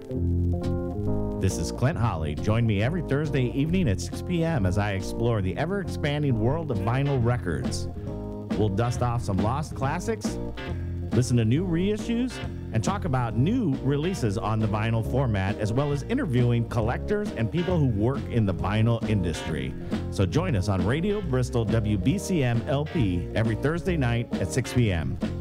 This is Clint Holly. Join me every Thursday evening at 6 p.m. as I explore the ever-expanding world of vinyl records. We'll dust off some lost classics, listen to new reissues, and talk about new releases on the vinyl format, as well as interviewing collectors and people who work in the vinyl industry. So join us on Radio Bristol WBCM LP every Thursday night at 6 p.m.